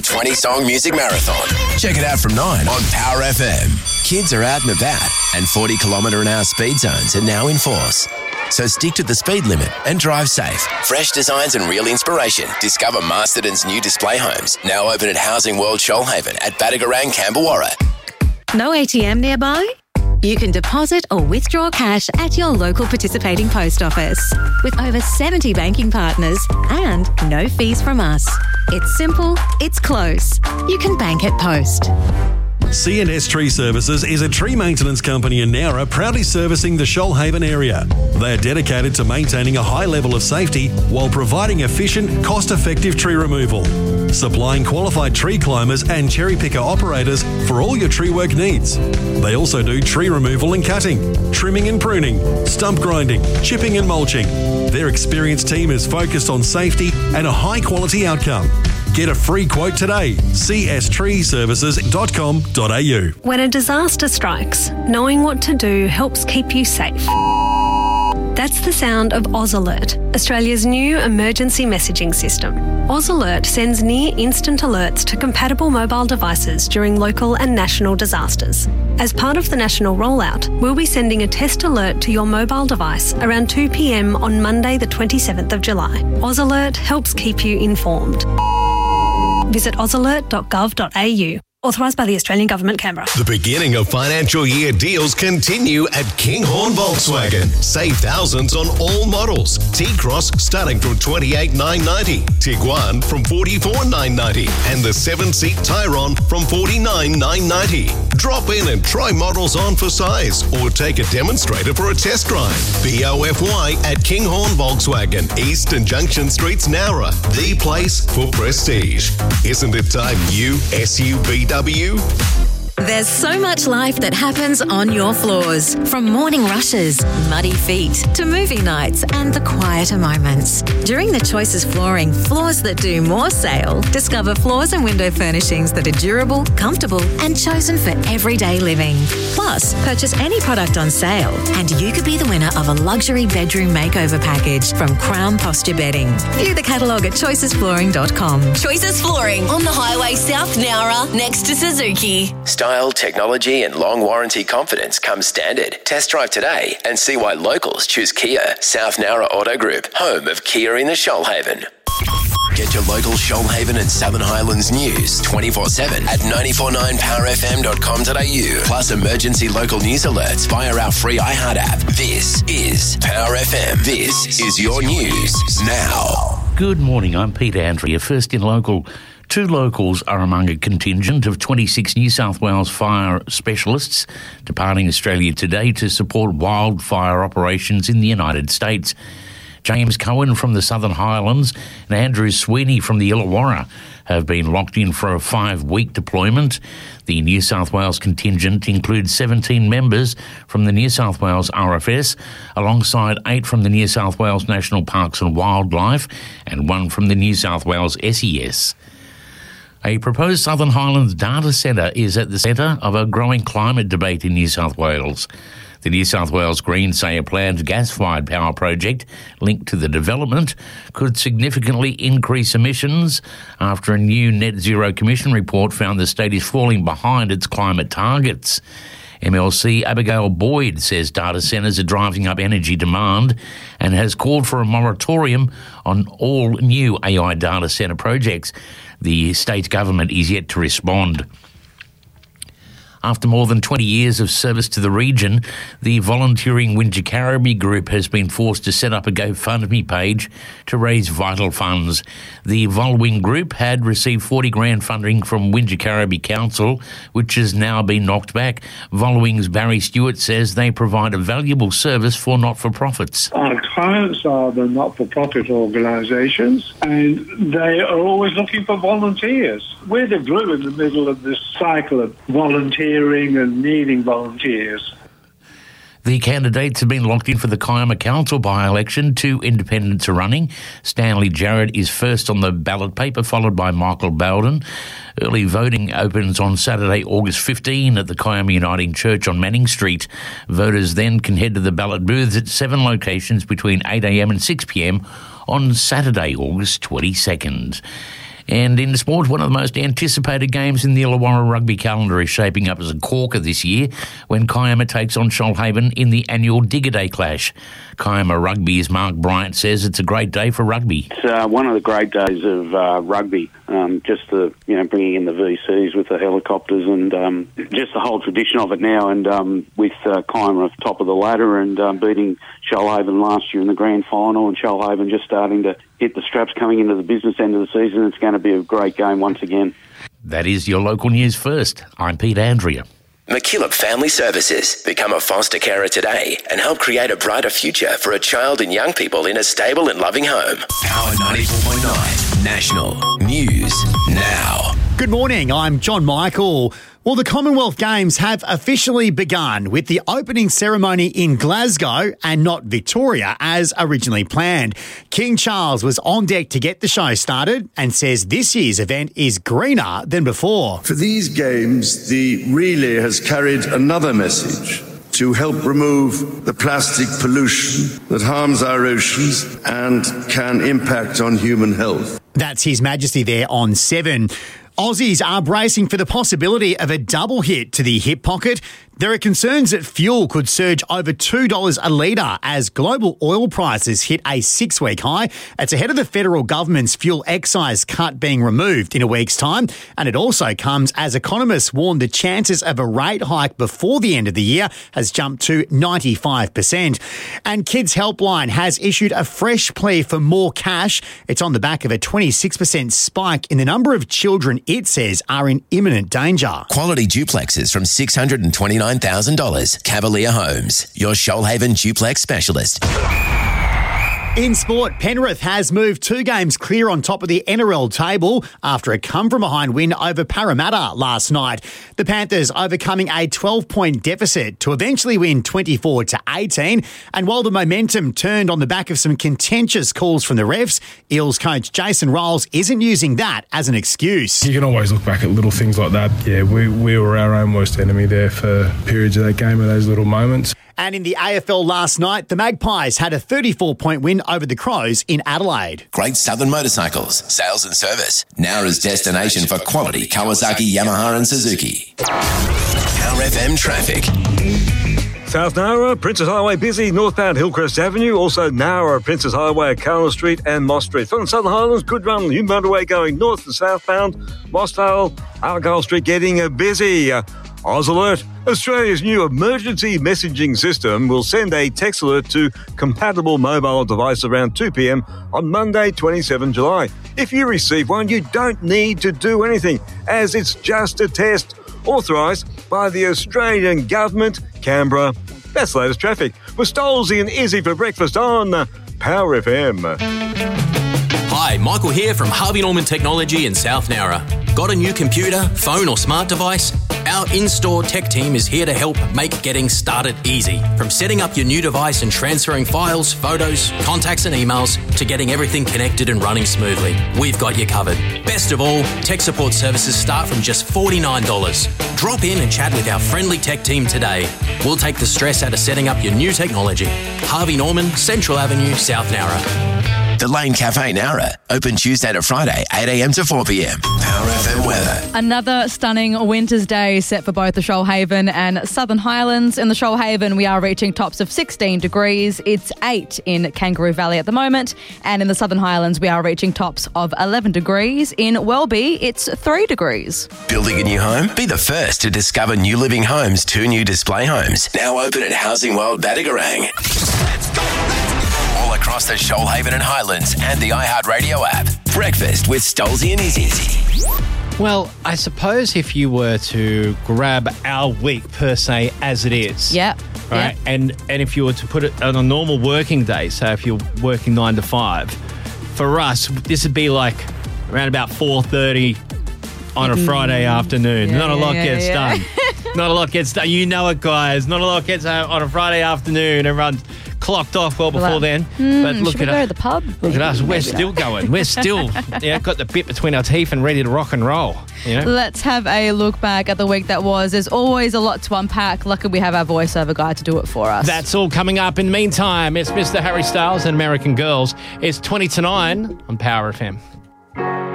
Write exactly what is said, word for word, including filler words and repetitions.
twenty-song music marathon. Check it out from nine on Power F M. Kids are out and about, and forty kilometre an hour speed zones are now in force. So stick to the speed limit and drive safe. Fresh designs and real inspiration. Discover Masterton's new display homes, now open at Housing World Shoalhaven at Badagarang, Camberwarra. No A T M nearby? You can deposit or withdraw cash at your local participating post office. With over seventy banking partners and no fees from us. It's simple, it's close. You can bank at Post. C and S Tree Services is a tree maintenance company in Nowra proudly servicing the Shoalhaven area. They are dedicated to maintaining a high level of safety while providing efficient, cost-effective tree removal. Supplying qualified tree climbers and cherry picker operators for all your tree work needs. They also do tree removal and cutting, trimming and pruning, stump grinding, chipping and mulching. Their experienced team is focused on safety and a high-quality outcome. Get a free quote today. c s tree services dot com dot a u. When a disaster strikes, knowing what to do helps keep you safe. That's the sound of Oz Alert, Australia's new emergency messaging system. Oz Alert sends near-instant alerts to compatible mobile devices during local and national disasters. As part of the national rollout, we'll be sending a test alert to your mobile device around two p m on Monday the twenty-seventh of July. Oz Alert helps keep you informed. Visit oz alert dot gov dot a u. Authorised by the Australian Government, Canberra. The beginning of financial year deals continue at Kinghorn Volkswagen. Save thousands on all models. T-Cross starting from twenty-eight thousand nine hundred ninety dollars. Tiguan from forty-four thousand nine hundred ninety dollars. And the seven-seat Tyron from forty-nine thousand nine hundred ninety dollars. Drop in and try models on for size or take a demonstrator for a test drive. B O F Y at Kinghorn Volkswagen, Eastern Junction Streets, Nowra. The place for prestige. Isn't it time you S U V W? There's so much life that happens on your floors. From morning rushes, muddy feet, to movie nights and the quieter moments. During the Choices Flooring Floors That Do More sale, discover floors and window furnishings that are durable, comfortable and chosen for everyday living. Plus, purchase any product on sale and you could be the winner of a luxury bedroom makeover package from Crown Posture Bedding. View the catalogue at choices flooring dot com. Choices Flooring on the highway South Nowra next to Suzuki. Style, technology and long warranty confidence come standard. Test drive today and see why locals choose Kia. South Nowra Auto Group, home of Kia in the Shoalhaven. Get your local Shoalhaven and Southern Highlands news twenty-four seven at nine four nine power f m dot com dot a u. Plus emergency local news alerts via our free iHeart app. This is Power F M. This is your news now. Good morning, I'm Peter Andrea. First in local. Two locals are among a contingent of twenty-six New South Wales fire specialists departing Australia today to support wildfire operations in the United States. James Cohen from the Southern Highlands and Andrew Sweeney from the Illawarra have been locked in for a five-week deployment. The New South Wales contingent includes seventeen members from the New South Wales R F S, alongside eight from the New South Wales National Parks and Wildlife and one from the New South Wales S E S. A proposed Southern Highlands data centre is at the centre of a growing climate debate in New South Wales. The New South Wales Greens say a planned gas-fired power project linked to the development could significantly increase emissions after a new Net Zero Commission report found the state is falling behind its climate targets. M L C Abigail Boyd says data centres are driving up energy demand and has called for a moratorium on all new A I data centre projects. The state government is yet to respond. After more than twenty years of service to the region, the volunteering Wingecarribee group has been forced to set up a GoFundMe page to raise vital funds. The Volwing group had received forty grand funding from Wingecarribee Council, which has now been knocked back. Volwing's Barry Stewart says they provide a valuable service for not-for-profits. Our clients are the not-for-profit organisations, and they are always looking for volunteers. We're the glue in the middle of this cycle of volunteering and needing volunteers. The candidates have been locked in for the Kiama Council by-election. Two independents are running. Stanley Jarrett is first on the ballot paper, followed by Michael Bowden. Early voting opens on Saturday, August fifteenth at the Kiama Uniting Church on Manning Street. Voters then can head to the ballot booths at seven locations between eight a m and six p m on Saturday, August twenty-second. And in sport, one of the most anticipated games in the Illawarra rugby calendar is shaping up as a corker this year when Kiama takes on Shoalhaven in the annual Digger Day clash. Kiama Rugby's Mark Bryant says it's a great day for rugby. It's uh, one of the great days of uh, rugby, um, just the, you know, bringing in the V Cs with the helicopters and um, just the whole tradition of it now. And um, with uh, Kiama top of the ladder and um, beating Shoalhaven last year in the grand final, and Shoalhaven just starting to hit the straps coming into the business end of the season, it's going to be a great game once again. That is your local news first. I'm Pete Andrea. McKillop Family Services. Become a foster carer today and help create a brighter future for a child and young people in a stable and loving home. Power ninety-four point nine National News Now. Good morning, I'm John Michael. Well, the Commonwealth Games have officially begun with the opening ceremony in Glasgow and not Victoria as originally planned. King Charles was on deck to get the show started and says this year's event is greener than before. For these Games, the relay has carried another message to help remove the plastic pollution that harms our oceans and can impact on human health. That's His Majesty there on seven. Aussies are bracing for the possibility of a double hit to the hip pocket. There are concerns that fuel could surge over two dollars a litre as global oil prices hit a six-week high. It's ahead of the federal government's fuel excise cut being removed in a week's time. And it also comes as economists warn the chances of a rate hike before the end of the year has jumped to ninety-five percent. And Kids Helpline has issued a fresh plea for more cash. It's on the back of a twenty-six percent spike in the number of children it says are in imminent danger. Quality duplexes from six hundred twenty-nine thousand dollars. Cavalier Homes, your Shoalhaven duplex specialist. In sport, Penrith has moved two games clear on top of the N R L table after a come-from-behind win over Parramatta last night. The Panthers overcoming a twelve-point deficit to eventually win twenty-four to eighteen. And while the momentum turned on the back of some contentious calls from the refs, Eels coach Jason Rolls isn't using that as an excuse. You can always look back at little things like that. Yeah, we, we were our own worst enemy there for periods of that game and those little moments. And in the A F L last night, the Magpies had a thirty-four point win over the Crows in Adelaide. Great Southern Motorcycles, sales and service. Nowra's destination for quality Kawasaki, Yamaha and Suzuki. Power F M traffic. South Nowra, Princess Highway busy, northbound Hillcrest Avenue, also Nowra, Princess Highway at Carla Street and Moss Street. From the Southern Highlands, good run, new motorway going north and southbound, Mossvale, Argyle Street getting uh, busy. Uh, Oz Alert, Australia's new emergency messaging system will send a text alert to compatible mobile device around two p.m. on Monday, the twenty-seventh of July. If you receive one, you don't need to do anything, as it's just a test authorised by the Australian Government, Canberra. That's the latest traffic. With Stolzy and Izzy for breakfast on Power F M. Hi, Michael here from Harvey Norman Technology in South Nowra. Got a new computer, phone or smart device? Our in-store tech team is here to help make getting started easy. From setting up your new device and transferring files, photos, contacts and emails to getting everything connected and running smoothly. We've got you covered. Best of all, tech support services start from just forty-nine dollars. Drop in and chat with our friendly tech team today. We'll take the stress out of setting up your new technology. Harvey Norman, Central Avenue, South Nowra. The Lane Cafe Nowra, open Tuesday to Friday, eight a.m. to four p.m. Power F M weather. Another stunning winter's day set for both the Shoalhaven and Southern Highlands. In the Shoalhaven, we are reaching tops of sixteen degrees. It's eight in Kangaroo Valley at the moment. And in the Southern Highlands, we are reaching tops of eleven degrees. In Welby, it's three degrees. Building a new home? Be the first to discover New Living Homes' two new display homes. Now open at Housing World Badagarang. Let's go, let's go. All across the Shoalhaven and Highlands and the iHeartRadio app. Breakfast with Stolzy and Izzy. Well, I suppose if you were to grab our week per se as it is. Yep. Right. Yep. And and if you were to put it on a normal working day, so if you're working nine to five, for us, this would be like around about four thirty on a Friday mm. afternoon. Yeah, Not a lot yeah, gets yeah. done. Not a lot gets done. You know it, guys. Not a lot gets done on a Friday afternoon. Everyone's clocked off well before like, then. Mm, but look should we at go us. to the pub? Look Maybe, at us. We're maybe still not. going. We're still yeah, got the bit between our teeth and ready to rock and roll. You know? Let's have a look back at the week that was. There's always a lot to unpack. Luckily, we have our voiceover guy to do it for us. That's all coming up. In the meantime, it's Mister Harry Styles and American Girls. It's twenty to nine on Power F M.